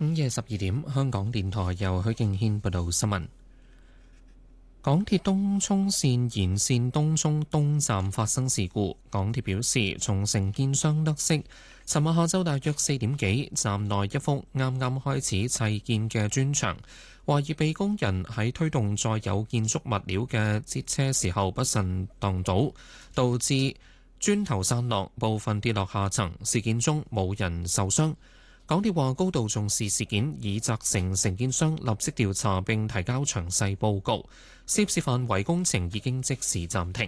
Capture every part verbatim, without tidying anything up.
午夜十二點，香港電台由許敬軒報道新聞。港鐵東涌綫延綫東涌東站發生事故，港鐵表示從承建商得悉，尋日下晝大約四點幾，站內一幅啱啱開始砌建嘅磚牆，懷疑被工人喺推動載有建築物料嘅節車時候不慎盪倒，導致磚頭散落，部分跌落下層。事件中冇人受傷。港鐵話高度重視事件，已責成承建商立即調查並提交詳細報告。涉事範圍工程已經即時暫停。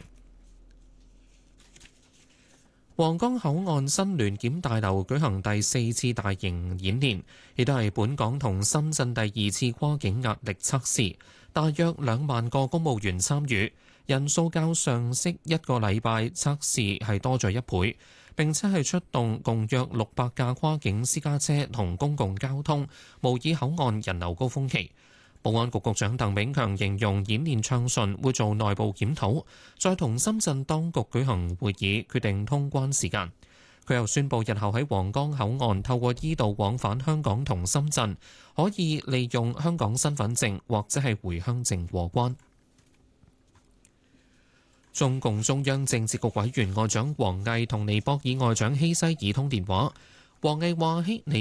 皇崗口岸新聯檢大樓舉行第四次大型演練，亦都係本港同深圳第二次跨境壓力測試，大約兩萬個公務員參與，人數較上昔一個禮拜測試係多咗一倍。並且係出動共約六百架跨境私家車同公共交通，模擬口岸人流高峰期。保安局局長鄧炳強形容演練暢順，會做內部檢討，再同深圳當局舉行會議，決定通關時間。佢又宣布日後喺皇崗口岸透過依道往返香港同深圳，可以利用香港身份證或者係回鄉證過關。中共中央政治局委員外長王毅同尼泊爾外長希西爾通電話。王毅話希尼